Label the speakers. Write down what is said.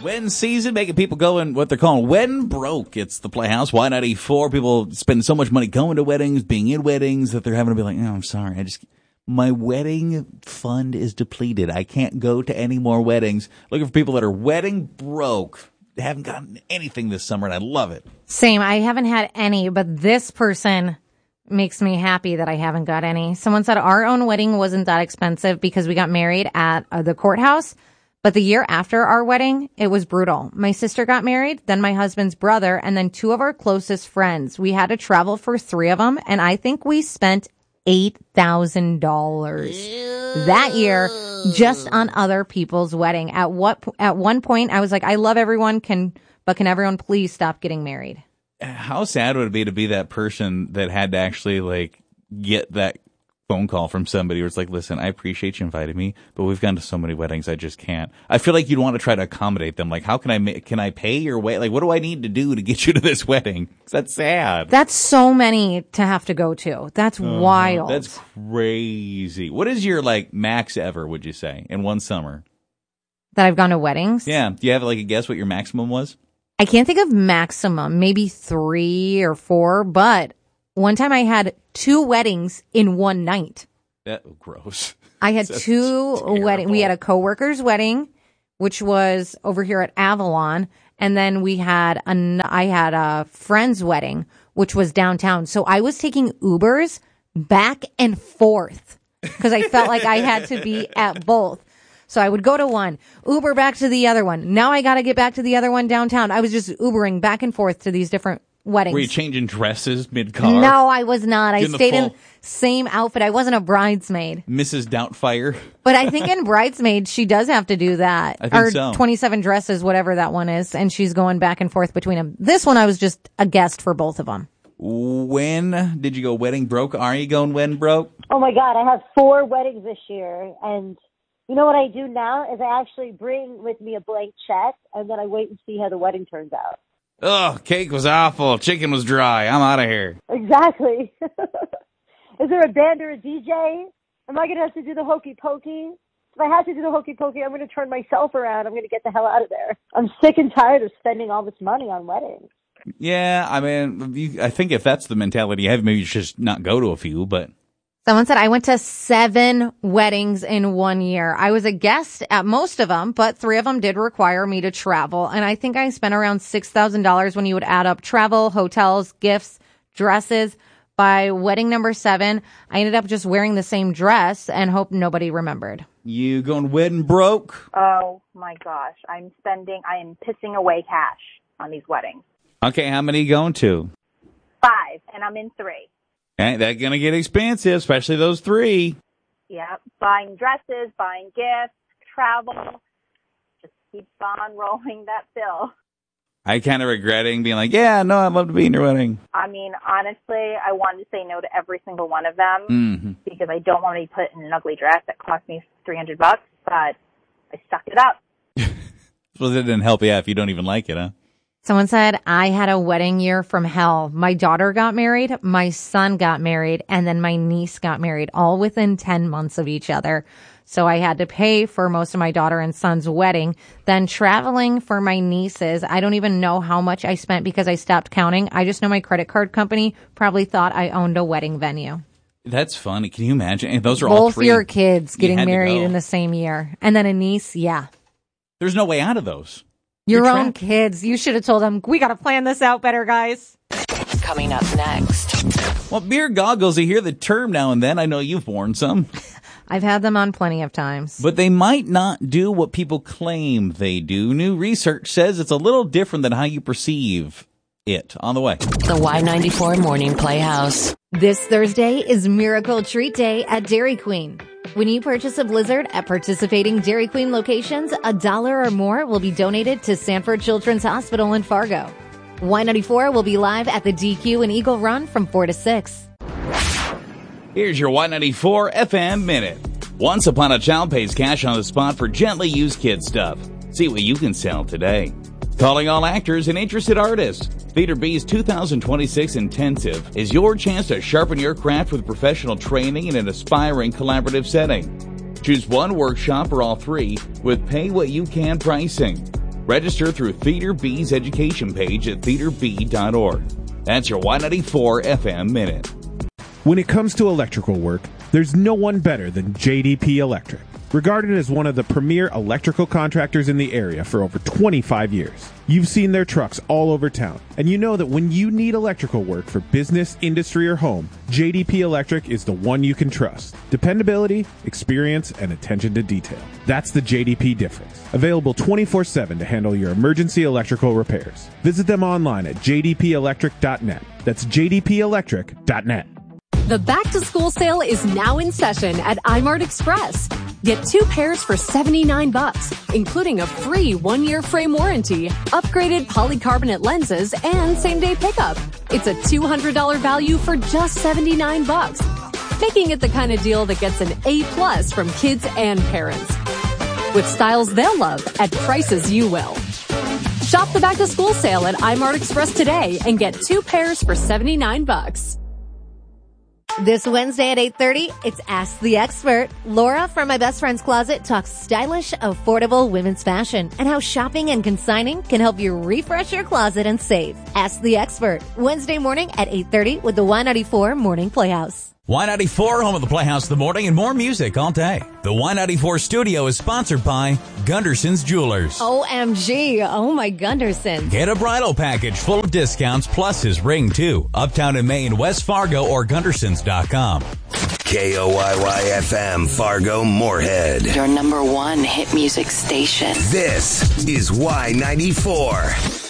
Speaker 1: Wedding season, making people go in what they're calling wedding broke. It's the Playhouse, Y94. People spend so much money going to weddings, being in weddings, that they're having to be like, I'm sorry, my wedding fund is depleted. I can't go to any more weddings. Looking for people that are wedding broke. Haven't gotten anything this summer, and I love it.
Speaker 2: Same. I haven't had any, but this person makes me happy that I haven't got any. Someone said our own wedding wasn't that expensive because we got married at the courthouse. But the year after our wedding, it was brutal. My sister got married, then my husband's brother, and then two of our closest friends. We had to travel for 3 of them, and I think we spent $8,000 that year just on other people's wedding. At one point, I was like, I love everyone, but can everyone please stop getting married?
Speaker 1: How sad would it be to be that person that had to actually get that phone call from somebody where it's like, listen, I appreciate you inviting me, but we've gone to so many weddings, I just can't. I feel like you'd want to try to accommodate them. Like, how can I pay your way? Like, what do I need to do to get you to this wedding? 'Cause that's sad.
Speaker 2: That's so many to have to go to. That's wild.
Speaker 1: That's crazy. What is your max ever, would you say, in one summer?
Speaker 2: That I've gone to weddings?
Speaker 1: Yeah. Do you have a guess what your maximum was?
Speaker 2: I can't think of maximum, maybe 3 or 4, but one time I had 2 weddings in one night.
Speaker 1: Gross.
Speaker 2: I had 2 weddings. We had a coworker's wedding, which was over here at Avalon, and then I had a friend's wedding, which was downtown. So I was taking Ubers back and forth because I felt like I had to be at both. So I would go to one, Uber back to the other one. Now I got to get back to the other one downtown. I was just Ubering back and forth to these different weddings.
Speaker 1: Were you changing dresses mid-car?
Speaker 2: No, I was not. I stayed in same outfit. I wasn't a bridesmaid.
Speaker 1: Mrs. Doubtfire.
Speaker 2: But I think in Bridesmaids, she does have to do that.
Speaker 1: I think so.
Speaker 2: 27 Dresses, whatever that one is. And she's going back and forth between them. This one, I was just a guest for both of them.
Speaker 1: When did you go wedding broke? Are you going wedding broke?
Speaker 3: Oh, my God. I have 4 weddings this year. And you know what I do now is I actually bring with me a blank check, and then I wait and see how the wedding turns out.
Speaker 1: Oh, cake was awful. Chicken was dry. I'm out of here.
Speaker 3: Exactly. Is there a band or a DJ? Am I going to have to do the hokey pokey? If I have to do the hokey pokey, I'm going to turn myself around. I'm going to get the hell out of there. I'm sick and tired of spending all this money on weddings.
Speaker 1: Yeah, I mean, I think if that's the mentality you have, maybe you should just not go to a few, but...
Speaker 2: Someone said I went to 7 weddings in 1 year. I was a guest at most of them, but 3 of them did require me to travel. And I think I spent around $6,000 when you would add up travel, hotels, gifts, dresses. By wedding number 7, I ended up just wearing the same dress and hope nobody remembered.
Speaker 1: You going wedding broke?
Speaker 4: Oh my gosh. I am pissing away cash on these weddings.
Speaker 1: Okay, how many are you going to?
Speaker 4: 5, and I'm in 3.
Speaker 1: Okay, that's going to get expensive, especially those 3.
Speaker 4: Yeah, buying dresses, buying gifts, travel. Just keeps on rolling that bill.
Speaker 1: I kind of regretting being like, yeah, no, I'd love to be in your wedding.
Speaker 4: I mean, honestly, I wanted to say no to every single one of them because I don't want to be put in an ugly dress that cost me $300, but I stuck it up.
Speaker 1: Well, it didn't help you out if you don't even like it, huh?
Speaker 2: Someone said, I had a wedding year from hell. My daughter got married, my son got married, and then my niece got married, all within 10 months of each other. So I had to pay for most of my daughter and son's wedding. Then traveling for my nieces, I don't even know how much I spent because I stopped counting. I just know my credit card company probably thought I owned a wedding venue.
Speaker 1: That's funny. Can you imagine? And those are all
Speaker 2: both
Speaker 1: 3.
Speaker 2: Your kids getting married in the same year. And then a niece, yeah.
Speaker 1: There's no way out of those.
Speaker 2: Your own kids. You should have told them, we got to plan this out better, guys.
Speaker 5: Coming up next.
Speaker 1: Well, beer goggles, you hear the term now and then. I know you've worn some.
Speaker 2: I've had them on plenty of times.
Speaker 1: But they might not do what people claim they do. New research says it's a little different than how you perceive it. On the way.
Speaker 5: The Y94 Morning Playhouse.
Speaker 2: This Thursday is Miracle Treat Day at Dairy Queen. When you purchase a Blizzard at participating Dairy Queen locations, $1 or more will be donated to Sanford Children's Hospital in Fargo. Y94 will be live at the DQ in Eagle Run from 4 to 6.
Speaker 1: Here's your Y94 FM Minute. Once Upon a Child pays cash on the spot for gently used kid stuff. See what you can sell today. Calling all actors and interested artists. Theater B's 2026 Intensive is your chance to sharpen your craft with professional training in an aspiring collaborative setting. Choose one workshop or all 3 with pay what you can pricing. Register through Theater B's education page at theaterb.org. That's your Y94 FM Minute.
Speaker 6: When it comes to electrical work, there's no one better than JDP Electric. Regarded as one of the premier electrical contractors in the area for over 25 years. You've seen their trucks all over town, and you know that when you need electrical work for business, industry, or home, JDP Electric is the one you can trust. Dependability, experience, and attention to detail. That's the JDP difference. Available 24/7 to handle your emergency electrical repairs. Visit them online at jdpelectric.net. That's jdpelectric.net.
Speaker 7: The back-to-school sale is now in session at iMart Express. Get 2 pairs for $79, including a free 1-year frame warranty, upgraded polycarbonate lenses, and same-day pickup. It's a $200 value for just $79, making it the kind of deal that gets an A+ from kids and parents. With styles they'll love at prices you will. Shop the back-to-school sale at iMart Express today and get 2 pairs for $79.
Speaker 8: This Wednesday at 8:30, it's Ask the Expert. Laura from My Best Friend's Closet talks stylish, affordable women's fashion and how shopping and consigning can help you refresh your closet and save. Ask the Expert, Wednesday morning at 8:30 with the Y94 Morning Playhouse.
Speaker 9: Y94, home of the Playhouse in the morning and more music all day. The Y94 studio is sponsored by Gunderson's Jewelers.
Speaker 8: OMG, oh my Gunderson.
Speaker 9: Get a bridal package full of discounts plus his ring too. Uptown in Maine, West Fargo, or Gundersons.com.
Speaker 10: KOYY-FM, Fargo, Moorhead.
Speaker 5: Your number 1 hit music station.
Speaker 10: This is Y94.